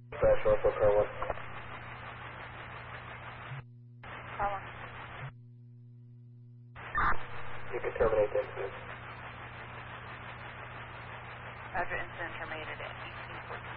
Dispatch, Norfolk Car 1. Car 1. You can terminate the incident. Roger, incident terminated at 1814.